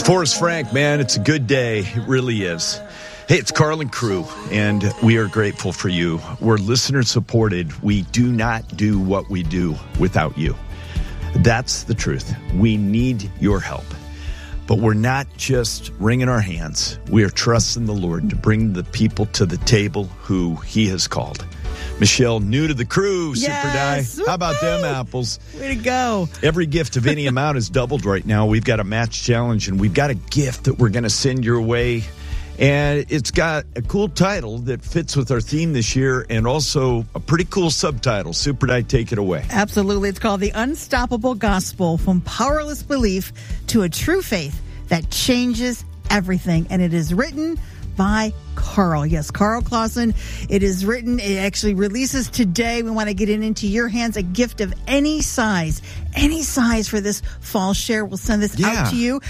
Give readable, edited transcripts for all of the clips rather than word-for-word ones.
Forrest Frank, man, it's a good day. It really is. Hey, it's Carl and crew, and we are grateful for you. We're listener-supported. We do not do what we do without you. That's the truth. We need your help. But we're not just wringing our hands. We are trusting the Lord to bring the people to the table who he has called. Michelle, new to the crew, yes. Super Die. How about them apples? Way to go. Every gift of any amount is doubled right now. We've got a match challenge, and we've got a gift that we're going to send your way. And it's got a cool title that fits with our theme this year, and also a pretty cool subtitle. Super Die, take it away. Absolutely. It's called The Unstoppable Gospel, From Powerless Belief to a True Faith That Changes Everything. And it is written by Carl. Yes, Carl Clausen. It is written. It actually releases today. We want to get it into your hands. A gift of any size for this fall share. We'll send this out to you.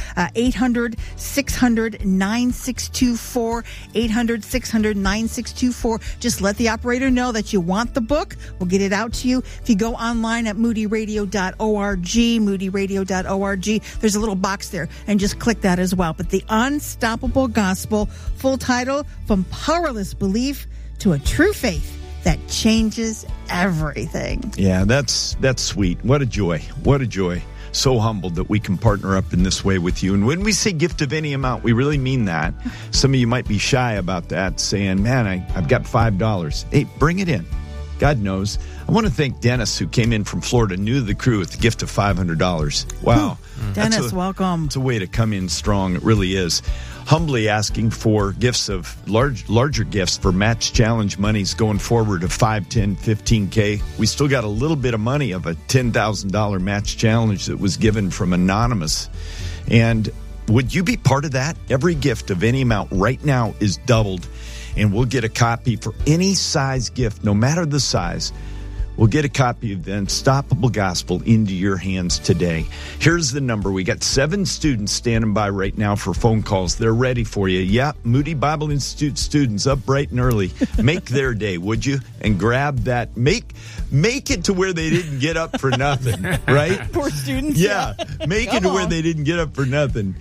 800-600-9624. 800-600-9624. Just let the operator know that you want the book. We'll get it out to you. If you go online at moodyradio.org, moodyradio.org, there's a little box there, and just click that as well. But The Unstoppable Gospel, full title, From Powerless Belief to a True Faith That Changes Everything. Yeah, that's sweet. What a joy. What a joy. So humbled that we can partner up in this way with you. And when we say gift of any amount, we really mean that. Some of you might be shy about that, saying, man, I've got $5. Hey, bring it in. God knows. I want to thank Dennis, who came in from Florida, new to the crew, with the gift of $500. Wow. Dennis, welcome. It's a way to come in strong. It really is. Humbly asking for gifts of larger gifts for match challenge monies going forward of 5, 10, 15K. We still got a little bit of money of a $10,000 match challenge that was given from Anonymous. And would you be part of that? Every gift of any amount right now is doubled, and we'll get a copy for any size gift, no matter the size. We'll get a copy of The Unstoppable Gospel into your hands today. Here's the number. We got 7 students standing by right now for phone calls. They're ready for you. Yeah, Moody Bible Institute students up bright and early. Make their day, would you? And grab that. Make it to where they didn't get up for nothing, right? Poor students. Yeah, make it to where they didn't get up for nothing.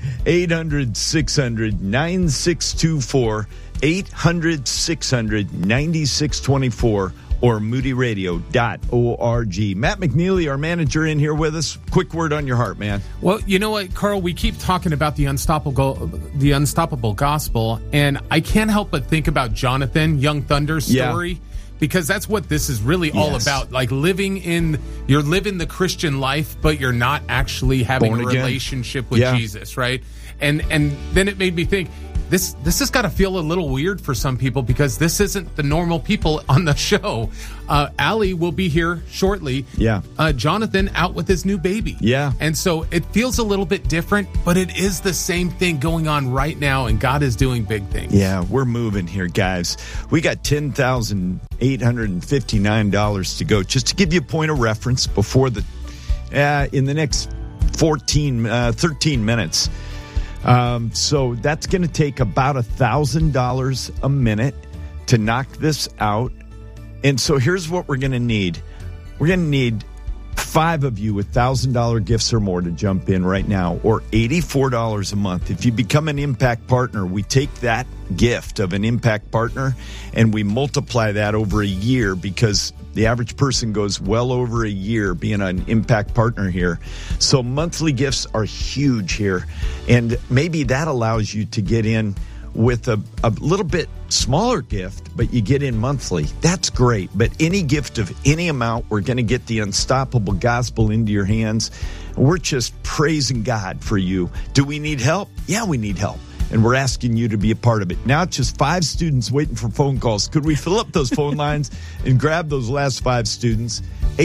800-600-9624. 800-600-9624. or moodyradio.org. Matt McNeely, our manager, in here with us. Quick word on your heart, man. Well, you know what, Carl? We keep talking about the unstoppable gospel, and I can't help but think about Jonathan, Young Thunder's story, because that's what this is really all about. Like you're living the Christian life, but you're not actually having a relationship with Jesus, right? And then it made me think, This has got to feel a little weird for some people, because this isn't the normal people on the show. Allie will be here shortly. Yeah. Jonathan out with his new baby. Yeah. And so it feels a little bit different, but it is the same thing going on right now, and God is doing big things. Yeah, we're moving here, guys. We got $10,859 to go. Just to give you a point of reference before in the next 13 minutes. So that's going to take about $1,000 a minute to knock this out. And so here's what we're going to need. We're going to need 5 of you with $1,000 gifts or more to jump in right now, or $84 a month. If you become an Impact Partner, we take that gift of an Impact Partner and we multiply that over a year, because the average person goes well over a year being an Impact Partner here. So monthly gifts are huge here. And maybe that allows you to get in with a little bit smaller gift, but you get in monthly. That's great. But any gift of any amount, we're going to get the Unstoppable Gospel into your hands. We're just praising God for you. Do we need help? Yeah, we need help. And we're asking you to be a part of it. Now it's just 5 students waiting for phone calls. Could we fill up those phone lines and grab those last 5 students?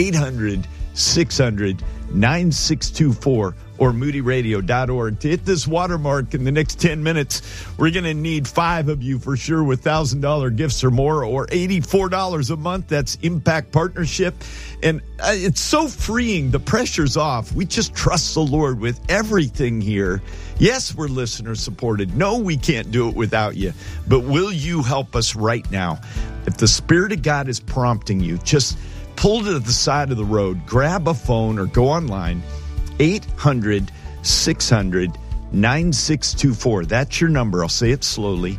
800-600-9624 or moodyradio.org. To hit this watermark in the next 10 minutes, we're going to need 5 of you for sure with $1,000 gifts or more, or $84 a month. That's Impact Partnership. And it's so freeing. The pressure's off. We just trust the Lord with everything here. Yes, we're listener supported. No, we can't do it without you. But will you help us right now? If the Spirit of God is prompting you, just pull to the side of the road, grab a phone or go online. 800-600 800-600-9624. That's your number. I'll say it slowly.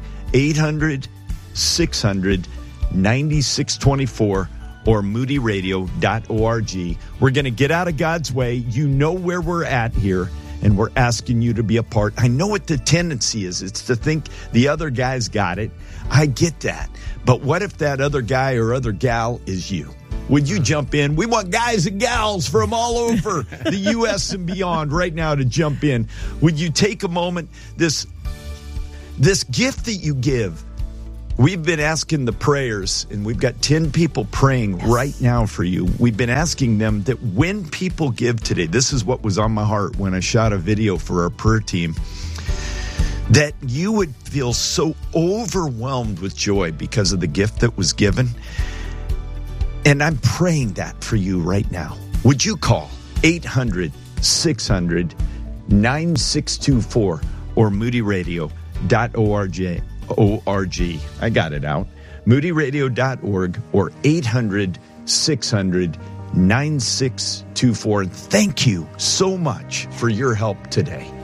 800-600-9624 or moodyradio.org. We're going to get out of God's way. You know where we're at here, and we're asking you to be a part. I know what the tendency is. It's to think the other guy's got it. I get that. But what if that other guy or other gal is you? Would you jump in? We want guys and gals from all over the U.S. and beyond right now to jump in. Would you take a moment? This gift that you give, we've been asking the prayers, and we've got 10 people praying right now for you. We've been asking them that when people give today, this is what was on my heart when I shot a video for our prayer team, that you would feel so overwhelmed with joy because of the gift that was given. And I'm praying that for you right now. Would you call 800-600-9624 or moodyradio.org. I got it out. moodyradio.org or 800-600-9624. And thank you so much for your help today.